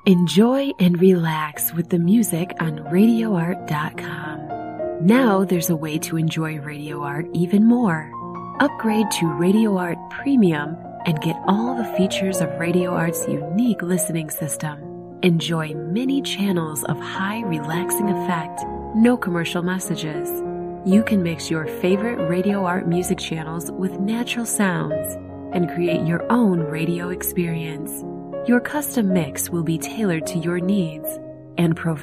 Enjoy and relax with the music on RadioArt.com. Now there's a way to enjoy Radio Art even more. Upgrade to Radio Art Premium and get all the features of Radio Art's unique listening system. Enjoy many channels of high relaxing effect, no commercial messages. You can mix your favorite Radio Art music channels with natural sounds and create your own radio experience. Your custom mix will be tailored to your needs and provide